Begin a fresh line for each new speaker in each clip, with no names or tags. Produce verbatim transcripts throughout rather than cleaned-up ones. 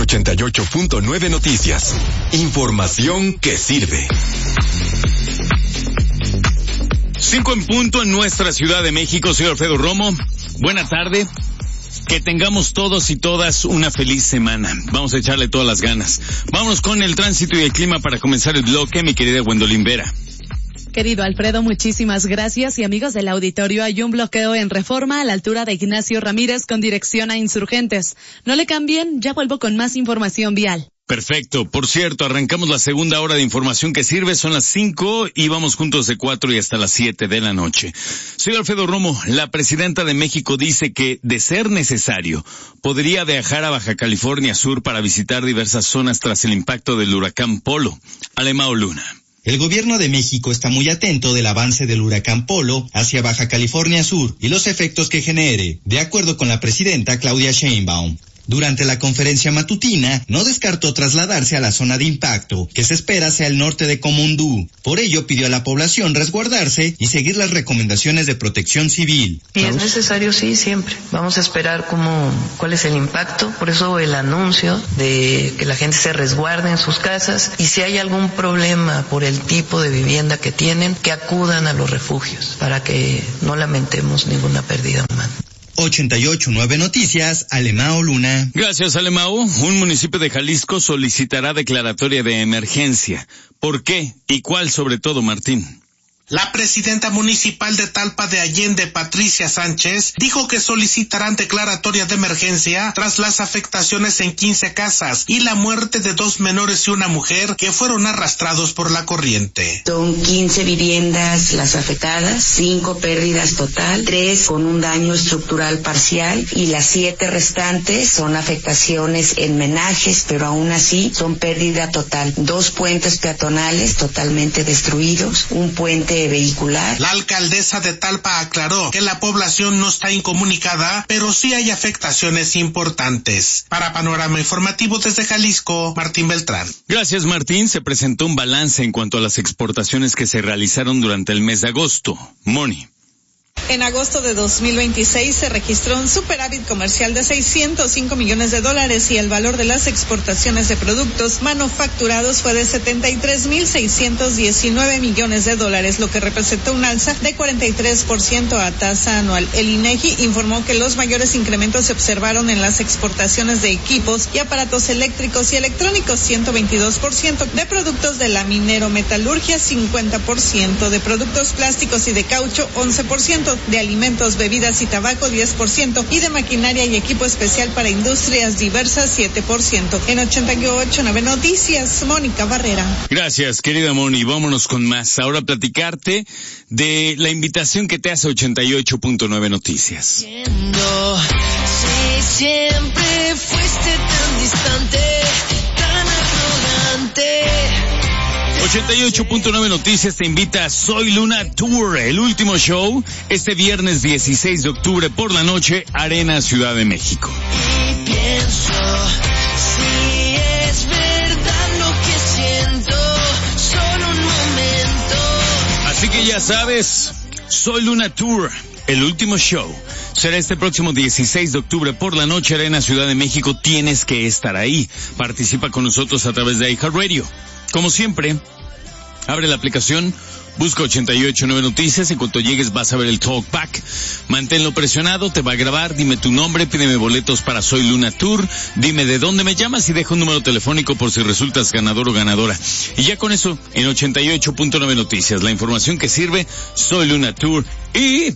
ochenta y ocho punto nueve Noticias. Información que sirve.
Cinco en punto en nuestra Ciudad de México. Soy Alfredo Romo. Buena tarde. Que tengamos todos y todas una feliz semana. Vamos a echarle todas las ganas. Vámonos con el tránsito y el clima para comenzar el bloque, mi querida Gwendolyn Vera.
Querido Alfredo, muchísimas gracias. Y amigos del auditorio, hay un bloqueo en Reforma a la altura de Ignacio Ramírez con dirección a Insurgentes. No le cambien, ya vuelvo con más información vial.
Perfecto. Por cierto, arrancamos la segunda hora de información que sirve. Son las cinco y vamos juntos de cuatro y hasta las siete de la noche. Soy Alfredo Romo. La presidenta de México dice que, de ser necesario, podría viajar a Baja California Sur para visitar diversas zonas tras el impacto del huracán Polo. Alemao Luna.
El gobierno de México está muy atento del avance del huracán Polo hacia Baja California Sur y los efectos que genere, de acuerdo con la presidenta Claudia Sheinbaum. Durante la conferencia matutina, no descartó trasladarse a la zona de impacto, que se espera sea el norte de Comondú. Por ello, pidió a la población resguardarse y seguir las recomendaciones de protección civil.
Si es necesario, sí, siempre. Vamos a esperar cómo, cuál es el impacto. Por eso el anuncio de que la gente se resguarde en sus casas y si hay algún problema por el tipo de vivienda que tienen, que acudan a los refugios para que no lamentemos ninguna pérdida humana.
ochenta y ocho punto nueve Noticias, Alemao Luna.
Gracias, Alemao. Un municipio de Jalisco solicitará declaratoria de emergencia. ¿Por qué? ¿Y cuál sobre todo, Martín?
La presidenta municipal de Talpa de Allende, Patricia Sánchez, dijo que solicitarán declaratoria de emergencia tras las afectaciones en quince casas y la muerte de dos menores y una mujer que fueron arrastrados por la corriente.
Son quince viviendas las afectadas, cinco pérdidas total, tres con un daño estructural parcial y las siete restantes son afectaciones en menajes, pero aún así son pérdida total. Dos puentes peatonales totalmente destruidos, un puente vehicular.
La alcaldesa de Talpa aclaró que la población no está incomunicada, pero sí hay afectaciones importantes. Para Panorama Informativo desde Jalisco, Martín Beltrán.
Gracias, Martín. Se presentó un balance en cuanto a las exportaciones que se realizaron durante el mes de agosto. Moni.
En agosto de dos mil veintiséis se registró un superávit comercial de seiscientos cinco millones de dólares y el valor de las exportaciones de productos manufacturados fue de setenta y tres mil seiscientos diecinueve millones de dólares, lo que representó un alza de cuarenta y tres por ciento a tasa anual. El INEGI informó que los mayores incrementos se observaron en las exportaciones de equipos y aparatos eléctricos y electrónicos, ciento veintidós por ciento, de productos de la minero-metalurgia, cincuenta por ciento, de productos plásticos y de caucho, once por ciento, de alimentos, bebidas y tabaco, diez por ciento, y de maquinaria y equipo especial para industrias diversas, siete por ciento. En ochenta y ocho punto nueve Noticias, Mónica Barrera.
Gracias, querida Moni. Vámonos con más. Ahora platicarte de la invitación que te hace ochenta y ocho punto nueve Noticias.
Si siempre fuiste tan distante, tan arrogante.
ochenta y ocho punto nueve Noticias te invita a Soy Luna Tour, el último show, este viernes dieciséis de octubre por la noche, Arena Ciudad de México.
Y pienso, si es verdad lo que siento, solo un momento.
Así que ya sabes, Soy Luna Tour, el último show. Será este próximo dieciséis de octubre por la noche, Arena Ciudad de México. Tienes que estar ahí. Participa con nosotros a través de iHeartRadio. Como siempre, abre la aplicación, busca ochenta y ocho punto nueve Noticias, en cuanto llegues vas a ver el Talkback. Manténlo presionado, te va a grabar, dime tu nombre, pídeme boletos para Soy Luna Tour, dime de dónde me llamas y deja un número telefónico por si resultas ganador o ganadora. Y ya con eso, en ochenta y ocho punto nueve Noticias, la información que sirve, Soy Luna Tour y...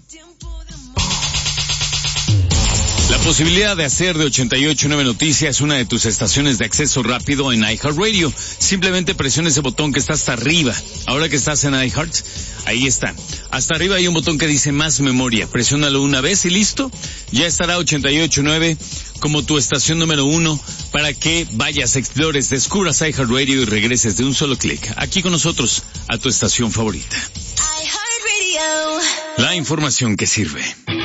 La posibilidad de hacer de ochenta y ocho punto nueve Noticias una de tus estaciones de acceso rápido en iHeartRadio. Simplemente presiona ese botón que está hasta arriba. Ahora que estás en iHeart, ahí está. Hasta arriba hay un botón que dice más memoria. Presiónalo una vez y listo. Ya estará ochenta y ocho punto nueve como tu estación número uno para que vayas, explores, descubras iHeartRadio y regreses de un solo clic. Aquí con nosotros a tu estación favorita.
iHeartRadio.
La información que sirve.